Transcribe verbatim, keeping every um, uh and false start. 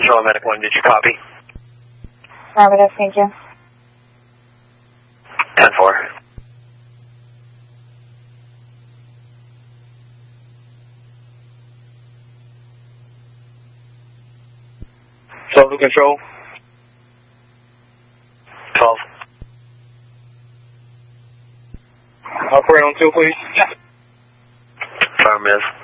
Control, Medic one, did you copy? Affirmative, thank you. ten four. twelve to Control. twelve. Operate on two, please. Affirmative.